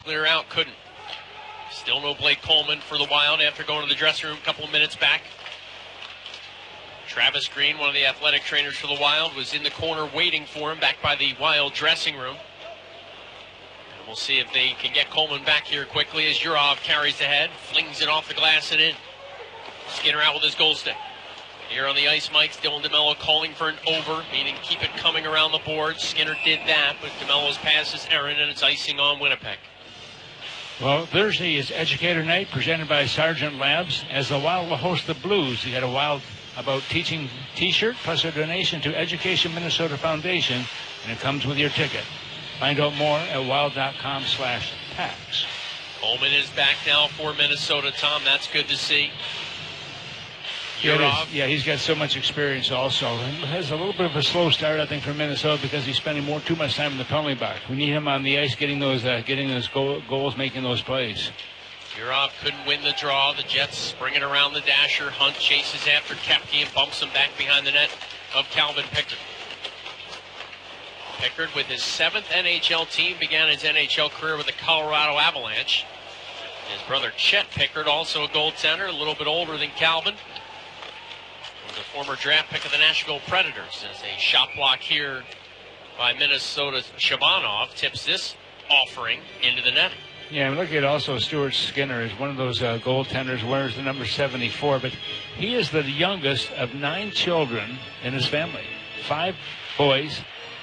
clear out, couldn't. Still no Blake Coleman for the Wild after going to the dressing room a couple of minutes back. Travis Green, one of the athletic trainers for the Wild, was in the corner waiting for him back by the Wild dressing room. And we'll see if they can get Coleman back here quickly as Yurov carries ahead, flings it off the glass and in. Skinner out with his goal stick. Here on the ice mics, Dylan DeMello calling for an over, meaning keep it coming around the board. Skinner did that, but DeMello's pass is errant, and it's icing on Winnipeg. Well, Thursday is Educator Night presented by Sargent Labs. As the Wild will host the Blues, you got a Wild About Teaching t-shirt plus a donation to Education Minnesota Foundation, and it comes with your ticket. Find out more at wild.com/tax. Coleman is back now for Minnesota, Tom. That's good to see. Yeah, he's got so much experience also. He has a little bit of a slow start, I think, for Minnesota because he's spending too much time in the penalty box. We need him on the ice getting those goals, making those plays. Yurov couldn't win the draw. The Jets bring it around the dasher. Hunt chases after Koepke and bumps him back behind the net of Calvin Pickard. Pickard, with his 7th NHL team, began his NHL career with the Colorado Avalanche. His brother Chet Pickard, also a goaltender, a little bit older than Calvin. Was a former draft pick of the Nashville Predators. As a shot block here by Minnesota's Shabanov tips this offering into the net. Yeah, and look at also Stuart Skinner is one of those goaltenders, wears the number 74, but he is the youngest of 9 children in his family. 5 boys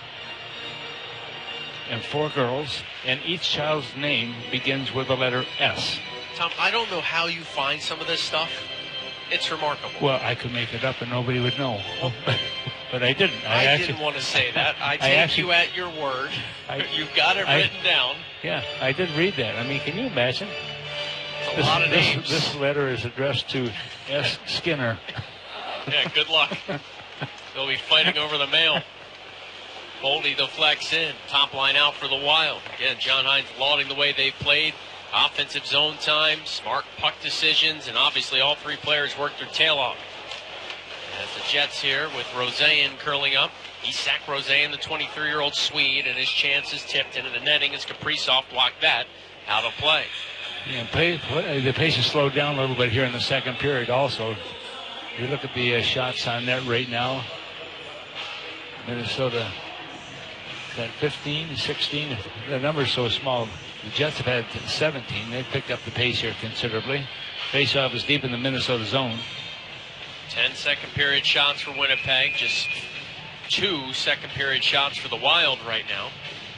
and 4 girls, and each child's name begins with the letter S. Tom, I don't know how you find some of this stuff. It's remarkable. Well, I could make it up and nobody would know. But I didn't. I didn't want to say that. I take you at your word. You've got it written down. Yeah, I did read that. I mean, can you imagine? It's a lot of names. This letter is addressed to S. Skinner. Yeah, good luck. They'll be fighting over the mail. Boldy deflects in. Top line out for the Wild. Again, John Hines lauding the way they've played. Offensive zone time, smart puck decisions, and obviously all 3 players worked their tail off. As the Jets here with Roseanne curling up. Isak Roseanne, the 23-year-old Swede, and his chances tipped into the netting as Kaprizov blocked that out of play. Yeah, the pace has slowed down a little bit here in the second period also. You look at the shots on net right now. Minnesota at 15, 16. The number's so small. The Jets have had 17. They've picked up the pace here considerably. Faceoff is deep in the Minnesota zone. 10 second period shots for Winnipeg. Just 2 second period shots for the Wild right now.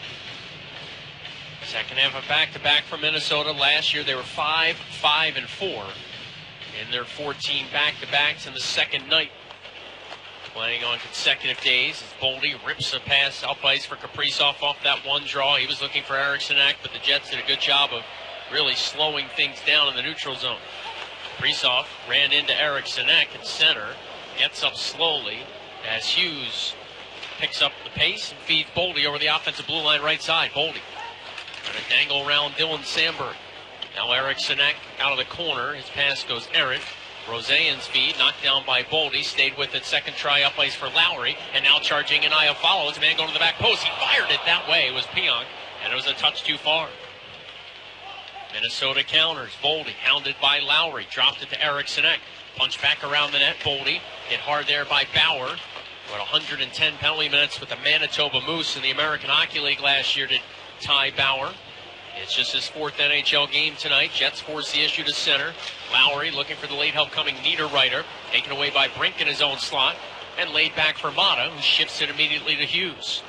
Second half of back-to-back for Minnesota. Last year they were 5-5-4 in their 14 back-to-backs in the second night. Playing on consecutive days as Boldy rips a pass up ice for Kaprizov off that one draw. He was looking for Eriksson Ek, but the Jets did a good job of really slowing things down in the neutral zone. Kaprizov ran into Eriksson Ek in center, gets up slowly as Hughes picks up the pace and feeds Boldy over the offensive blue line right side. Boldy trying to dangle around Dylan Samberg. Now Eriksson Ek out of the corner. His pass goes errant. Roseanne's feed knocked down by Boldy, stayed with it, second try up ice for Lowry, and now charging an eye of follow. It's a man going to the back post. He fired it that way. It was Pionk, and it was a touch too far. Minnesota counters. Boldy hounded by Lowry, dropped it to Eriksson Ek. Punch back around the net. Boldy hit hard there by Bauer. What 110 penalty minutes with the Manitoba Moose in the American Hockey League last year to Ty Bauer. It's just his 4th NHL game tonight. Jets force the issue to center. Lowry looking for the late help coming Niederreiter. Taken away by Brink in his own slot. And laid back for Mata, who shifts it immediately to Hughes.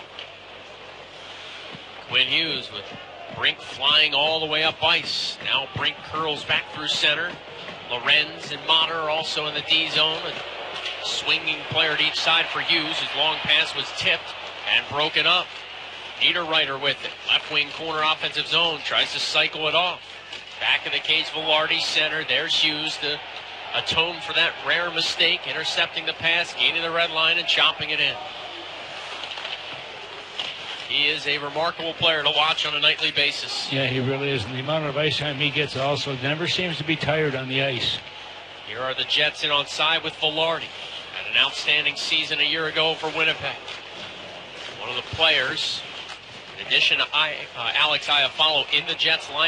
Quinn Hughes with Brink flying all the way up ice. Now Brink curls back through center. Lorenz and Mata are also in the D zone. A swinging player at each side for Hughes. His long pass was tipped and broken up. Niederreiter with it. Left wing corner offensive zone. Tries to cycle it off. Back of the cage, Velarde center. There's Hughes to atone for that rare mistake. Intercepting the pass, gaining the red line, and chopping it in. He is a remarkable player to watch on a nightly basis. Yeah, he really is. And the amount of ice time he gets also never seems to be tired on the ice. Here are the Jets in on side with Velarde. Had an outstanding season a year ago for Winnipeg. One of the players, in addition to Alex Iafallo, in the Jets line.